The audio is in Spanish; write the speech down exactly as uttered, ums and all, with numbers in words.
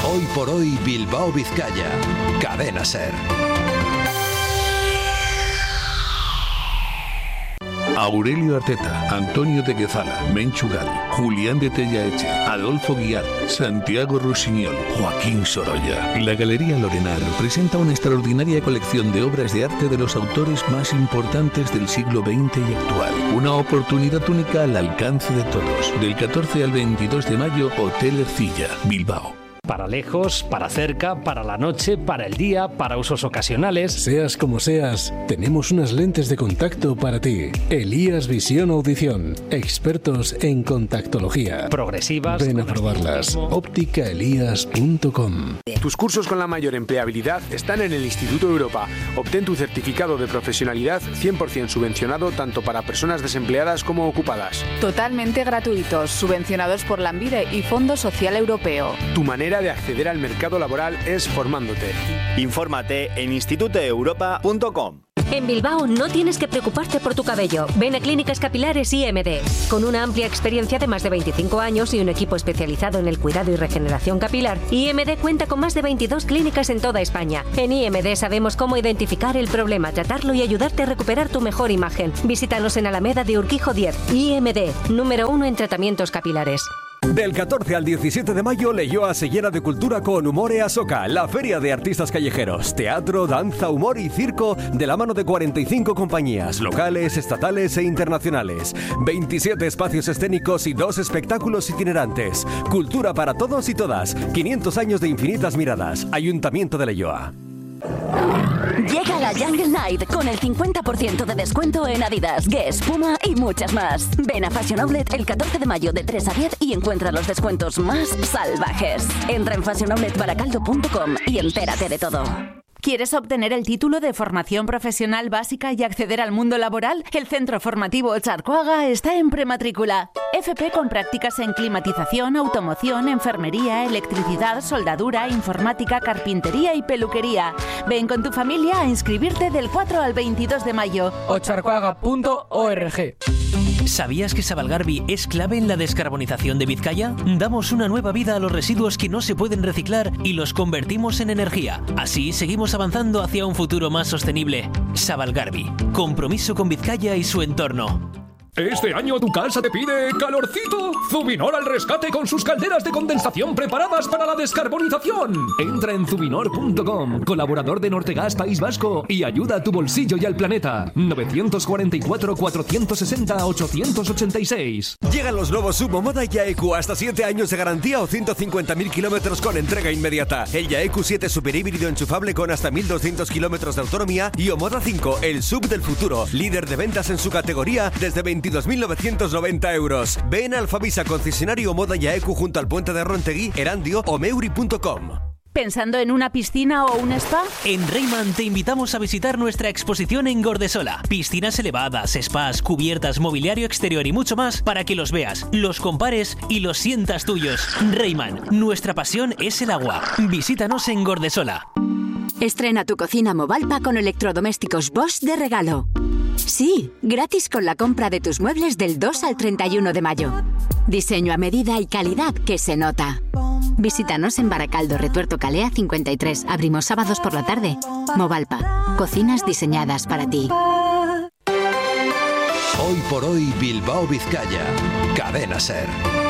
Hoy por hoy Bilbao Vizcaya. Cadena SER. Aurelio Arteta, Antonio de Guezala, Menchu Gal, Julián de Tellaeche, Adolfo Guiar, Santiago Rusiñol, Joaquín Sorolla. La Galería Lorenar presenta una extraordinaria colección de obras de arte de los autores más importantes del siglo veinte y actual. Una oportunidad única al alcance de todos. Del catorce al veintidós de mayo, Hotel Ercilla, Bilbao. Para lejos, para cerca, para la noche, para el día, para usos ocasionales. Seas como seas, tenemos unas lentes de contacto para ti. Elías Visión Audición, expertos en contactología. Progresivas. Ven a probarlas. óptica elías punto com. Tus cursos con la mayor empleabilidad están en el Instituto Europa. Obtén tu certificado de profesionalidad cien por ciento subvencionado tanto para personas desempleadas como ocupadas. Totalmente gratuitos, subvencionados por Lanbide y Fondo Social Europeo. Tu manera de acceder al mercado laboral es formándote. Infórmate en instituto europa punto com. En Bilbao no tienes que preocuparte por tu cabello. Ven a Clínicas Capilares I M D. Con una amplia experiencia de más de veinticinco años y un equipo especializado en el cuidado y regeneración capilar, I M D cuenta con más de veintidós clínicas en toda España. En I M D sabemos cómo identificar el problema, tratarlo y ayudarte a recuperar tu mejor imagen. Visítanos en Alameda de Urquijo diez. I M D, número uno en tratamientos capilares. Del catorce al diecisiete de mayo, Leioa se llena de cultura con Humore Asoca, la feria de artistas callejeros. Teatro, danza, humor y circo de la mano de cuarenta y cinco compañías, locales, estatales e internacionales. veintisiete espacios escénicos y dos espectáculos itinerantes. Cultura para todos y todas. quinientos años de infinitas miradas. Ayuntamiento de Leioa. Llega la Jungle Night con el cincuenta por ciento de descuento en Adidas, Guess, Puma y muchas más. Ven a Fashion Outlet el catorce de mayo de tres a diez y encuentra los descuentos más salvajes. Entra en fashion outlet baracaldo punto com y entérate de todo. ¿Quieres obtener el título de formación profesional básica y acceder al mundo laboral? El Centro Formativo Ocharcoaga está en prematrícula. F P con prácticas en climatización, automoción, enfermería, electricidad, soldadura, informática, carpintería y peluquería. Ven con tu familia a inscribirte del cuatro al veintidós de mayo. ocharcoaga punto org. ¿Sabías que Sabalgarbi es clave en la descarbonización de Vizcaya? Damos una nueva vida a los residuos que no se pueden reciclar y los convertimos en energía. Así seguimos avanzando hacia un futuro más sostenible. Sabalgarbi, compromiso con Vizcaya y su entorno. Este año tu casa te pide calorcito. Zubinor al rescate con sus calderas de condensación preparadas para la descarbonización. Entra en zubinor punto com, colaborador de Nortegas País Vasco, y ayuda a tu bolsillo y al planeta. novecientos cuarenta y cuatro, cuatrocientos sesenta, ochocientos ochenta y seis. Llegan los nuevos Subo Moda Yaeku, hasta siete años de garantía o ciento cincuenta mil kilómetros con entrega inmediata. El Yaeku siete super híbrido enchufable con hasta mil doscientos kilómetros de autonomía y Omoda cinco, el sub del futuro, líder de ventas en su categoría desde veintidós mil novecientos noventa euros. Ven a Alfavisa, concesionario Moda Yaeku junto al puente de Rontegui, Erandio o meuri punto com. ¿Pensando en una piscina o un spa? En Reiman te invitamos a visitar nuestra exposición en Gordesola. Piscinas elevadas, spas, cubiertas, mobiliario exterior y mucho más para que los veas, los compares y los sientas tuyos. Reiman, nuestra pasión es el agua. Visítanos en Gordesola. Estrena tu cocina Movalpa con electrodomésticos Bosch de regalo. Sí, gratis con la compra de tus muebles del dos al treinta y uno de mayo. Diseño a medida y calidad que se nota. Visítanos en Baracaldo, Retuerto Calea cincuenta y tres. Abrimos sábados por la tarde. Movalpa, cocinas diseñadas para ti. Hoy por hoy Bilbao Vizcaya. Cadena SER.